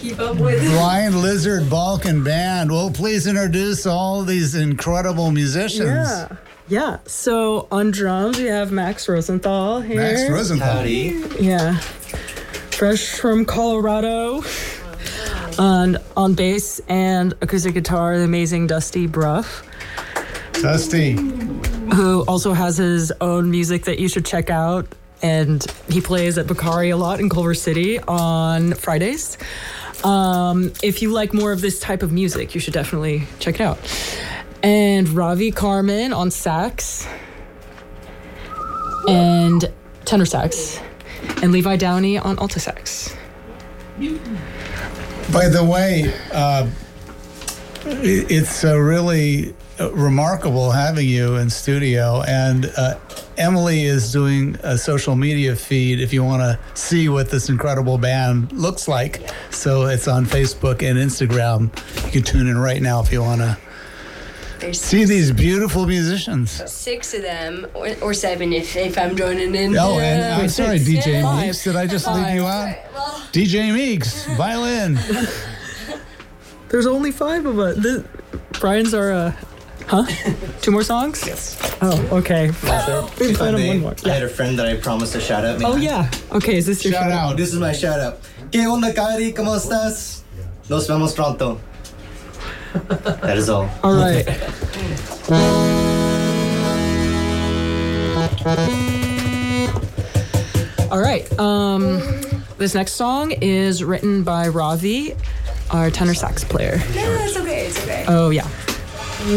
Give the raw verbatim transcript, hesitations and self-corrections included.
keep up with. Blind Lizard Balkan Band. Well, please introduce all these incredible musicians. Yeah. Yeah. So on drums, we have Max Rosenthal here. Max Rosenthal. Howdy. Yeah. Fresh from Colorado. And on bass and acoustic guitar, the amazing Dusty Bruff, Dusty. who also has his own music that you should check out. And he plays at Bakari a lot in Culver City on Fridays. Um, if you like more of this type of music, you should definitely check it out. And Ravi Carmen on sax and tenor sax. And Levi Downey on alto sax. By the way, uh, it- it's uh, really uh, remarkable having you in studio. And uh, Emily is doing a social media feed if you want to see what this incredible band looks like. So it's on Facebook and Instagram. You can tune in right now if you want to There's see these beautiful musicians. six of them, or, or seven if, if I'm joining in. Oh, and I'm sorry, D J Five. Meeks. Did I just leave you out? Well, D J Meeks, violin. There's only five of us. The, Brian's our, uh, huh? Two more songs? Yes. Oh, okay. We plan on one more. I had a friend that I promised to shout out. May Oh, I? yeah. Okay, is this your Shout shout out. This is my shout out. ¿Qué onda, Kari? ¿Cómo estás? Nos vemos pronto. That is all. All right. All right. Um, this next song is written by Ravi, our tenor sax player. no, it's okay, it's okay. Oh, yeah.